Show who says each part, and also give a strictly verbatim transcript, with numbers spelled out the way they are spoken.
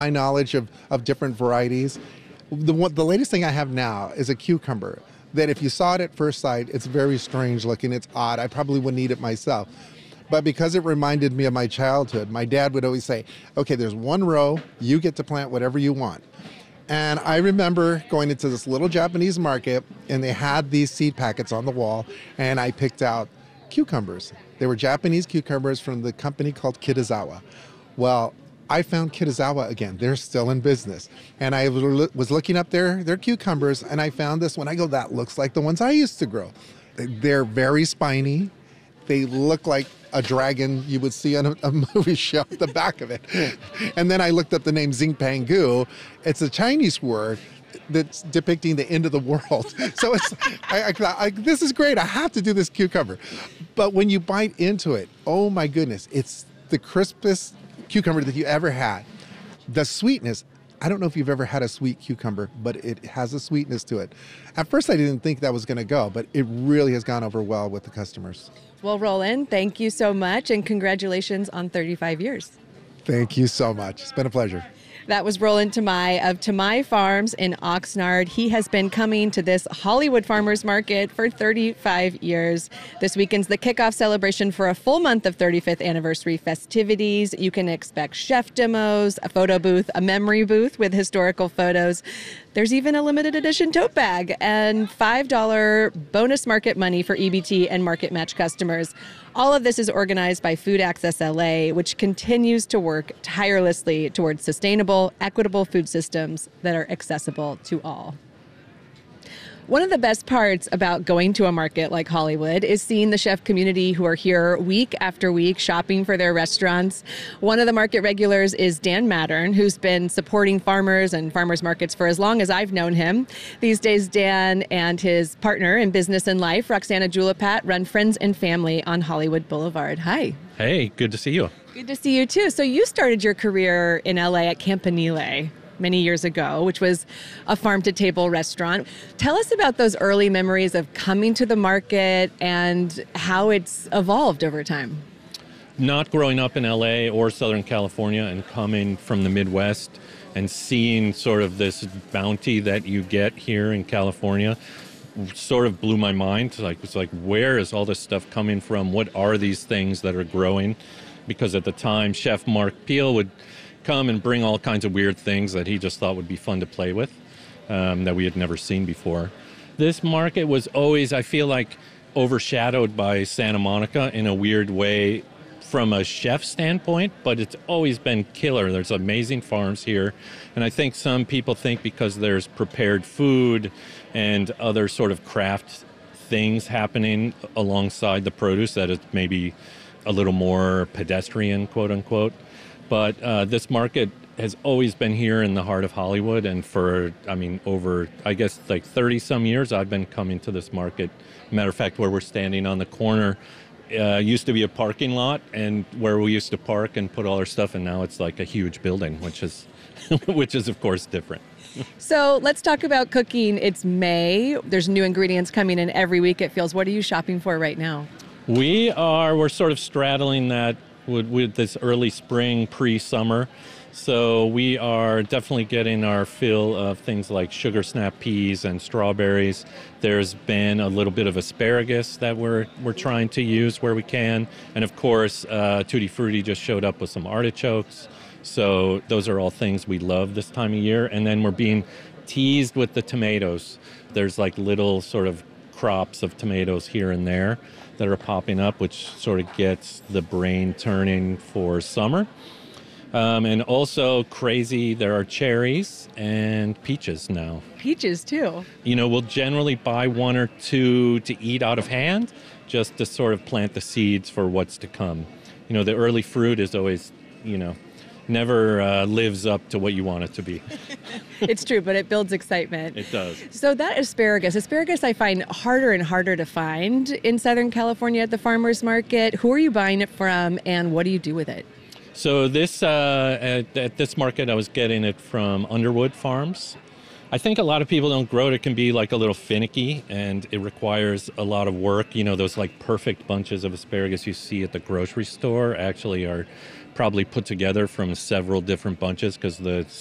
Speaker 1: my knowledge of, of different varieties. The, one, the latest thing I have now is a cucumber that if you saw it at first sight, it's very strange looking, it's odd. I probably wouldn't eat it myself. But because it reminded me of my childhood, my dad would always say, okay, there's one row, you get to plant whatever you want. And I remember going into this little Japanese market and they had these seed packets on the wall and I picked out cucumbers. They were Japanese cucumbers from the company called Kitazawa. Well, I found Kitazawa again. They're still in business. And I was looking up their, their cucumbers and I found this one. I go, that looks like the ones I used to grow. They're very spiny. They look like a dragon you would see on a, a movie show, the back of it. And then I looked up the name Xingpangu. It's a Chinese word that's depicting the end of the world. So it's, I, I thought, I, this is great. I have to do this cucumber. But when you bite into it, oh my goodness, it's the crispest cucumber that you ever had. The sweetness, I don't know if you've ever had a sweet cucumber, but it has a sweetness to it. At first, I didn't think that was going to go, but it really has gone over well with the customers.
Speaker 2: Well, Roland, thank you so much, and congratulations on thirty-five years.
Speaker 1: Thank you so much. It's been a pleasure.
Speaker 2: That was Roland Tamai of Tamai Farms in Oxnard. He has been coming to this Hollywood Farmers Market for thirty-five years. This weekend's the kickoff celebration for a full month of thirty-fifth anniversary festivities. You can expect chef demos, a photo booth, a memory booth with historical photos. There's even a limited edition tote bag and five dollars bonus market money for E B T and Market Match customers. All of this is organized by Food Access L A, which continues to work tirelessly towards sustainable, equitable food systems that are accessible to all. One of the best parts about going to a market like Hollywood is seeing the chef community who are here week after week shopping for their restaurants. One of the market regulars is Dan Mattern, who's been supporting farmers and farmers markets for as long as I've known him. These days, Dan and his partner in business and life, Roxana Julipat, run Friends and Family on Hollywood Boulevard. Hi.
Speaker 3: Hey, good to see you.
Speaker 2: Good to see you too. So you started your career in L A at Campanile many years ago, which was a farm-to-table restaurant. Tell us about those early memories of coming to the market and how it's evolved over time.
Speaker 3: Not growing up in L A or Southern California and coming from the Midwest and seeing sort of this bounty that you get here in California sort of blew my mind. Like, it's like, where is all this stuff coming from? What are these things that are growing? Because at the time, Chef Mark Peel would come and bring all kinds of weird things that he just thought would be fun to play with, um, that we had never seen before. This market was always, I feel like, overshadowed by Santa Monica in a weird way from a chef standpoint, but it's always been killer. There's amazing farms here, and I think some people think because there's prepared food and other sort of craft things happening alongside the produce that it's maybe a little more pedestrian, quote unquote. But uh, this market has always been here in the heart of Hollywood, and for, I mean, over, I guess, like thirty some years, I've been coming to this market. Matter of fact, where we're standing on the corner uh, used to be a parking lot, and where we used to park and put all our stuff, and now it's like a huge building, which is, which is of course different.
Speaker 2: So let's talk about cooking. It's May. There's new ingredients coming in every week, it feels. What are you shopping for right now?
Speaker 3: We are, we're sort of straddling that with, with this early spring, pre-summer. So we are definitely getting our fill of things like sugar snap peas and strawberries. There's been a little bit of asparagus that we're we're trying to use where we can. And of course, uh, Tutti Frutti just showed up with some artichokes. So those are all things we love this time of year. And then we're being teased with the tomatoes. There's like little sort of crops of tomatoes here and there that are popping up, which sort of gets the brain turning for summer. Um, and also crazy, there are cherries and peaches now.
Speaker 2: Peaches too.
Speaker 3: You know, we'll generally buy one or two to eat out of hand, just to sort of plant the seeds for what's to come. You know, the early fruit is always, you know, never uh, lives up to what you want it to be.
Speaker 2: It's true, but it builds excitement.
Speaker 3: It does.
Speaker 2: So that asparagus, asparagus I find harder and harder to find in Southern California at the farmer's market. Who are you buying it from, and what do you do with it?
Speaker 3: So this uh, at, at this market, I was getting it from Underwood Farms. I think a lot of people don't grow it. It can be like a little finicky, and it requires a lot of work. You know, those like perfect bunches of asparagus you see at the grocery store actually are probably put together from several different bunches because the